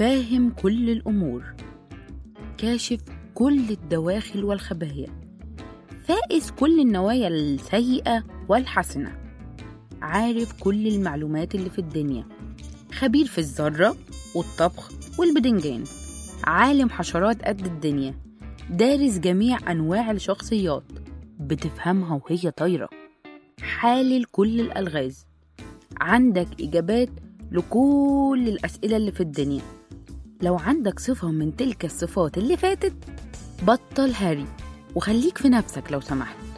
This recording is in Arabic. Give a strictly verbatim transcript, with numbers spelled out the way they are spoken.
فاهم كل الأمور، كاشف كل الدواخل والخبايا، فائز كل النوايا السيئة والحسنة، عارف كل المعلومات اللي في الدنيا، خبير في الذرة والطبخ والبدنجان، عالم حشرات قد الدنيا، دارس جميع أنواع الشخصيات بتفهمها وهي طايرة، حالل كل الألغاز، عندك إجابات لكل الأسئلة اللي في الدنيا. لو عندك صفة من تلك الصفات اللي فاتت بطل هري وخليك في نفسك لو سمحت.